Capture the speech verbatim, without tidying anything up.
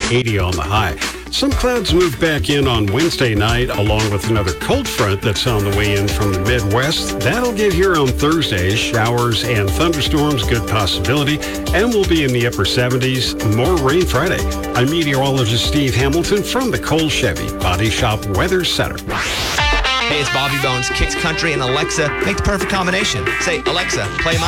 eighty on the high. Some clouds move back in on Wednesday night, along with another cold front that's on the way in from the Midwest. That'll get here on Thursday. Showers and thunderstorms, good possibility, and we'll be in the upper seventies. More rain Friday. I'm meteorologist Steve Hamilton from the Cole Chevy Body Shop Weather Center. Hey, it's Bobby Bones. Kicks Country and Alexa make the perfect combination. Say, Alexa, play my